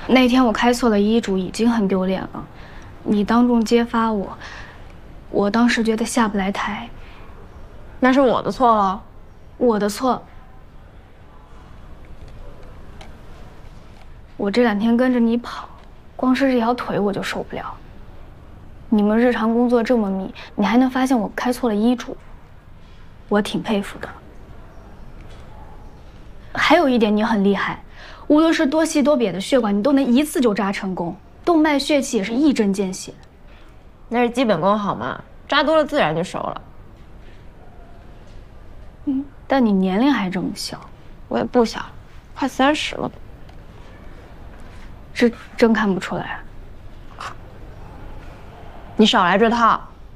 那天我开错了医嘱，已经很丢脸了。你当众揭发我，我当时觉得下不来台。 那是我的错了， 我的错。我这2天跟着你跑，光是这条腿我就受不了。你们日常工作这么密，你还能发现我开错了医嘱，我挺佩服的。还有一点，你很厉害，无论是多细多瘪的血管，你都能一次就扎成功，动脉血气也是一针见血。 那是基本功好吗？扎多了自然就熟了。 但你年龄还这么小， 我也不小，快30了。 这真看不出来。 你少来这套。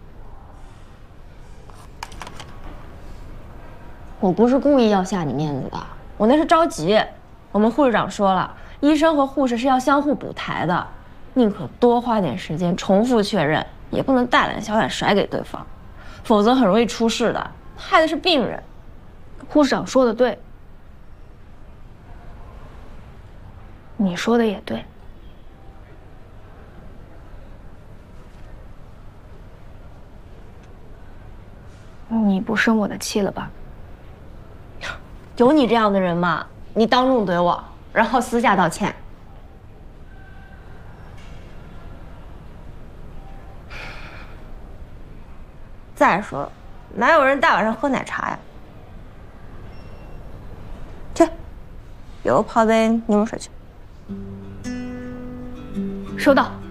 我不是故意要下你面子的，我那是着急。我们护士长说了，医生和护士是要相互补台的，宁可多花点时间重复确认，也不能大胆小胆甩给对方，否则很容易出事的，害的是病人。 护士长说的对，你说的也对。你不生我的气了吧？ 有你这样的人吗？你当众怼我，然后私下道歉。再说了，哪有人大晚上喝奶茶呀？去，给我泡杯柠檬水去。 收到。